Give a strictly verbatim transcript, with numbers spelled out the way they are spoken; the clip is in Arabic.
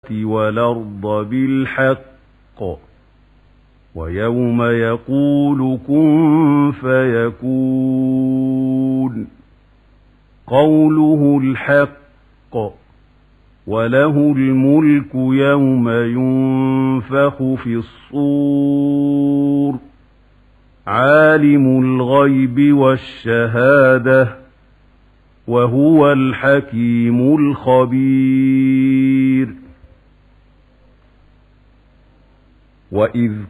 وَالْأَرْضَ بِالْحَقِّ وَيَوْمَ يَقُولُ كُن فَيَكُونُ قَوْلُهُ الْحَقُّ وَلَهُ الْمُلْكُ يَوْمَ يُنفَخُ فِي الصُّورِ عَالِمُ الْغَيْبِ وَالشَّهَادَةِ وَهُوَ الْحَكِيمُ الْخَبِيرُ. وَإِذْ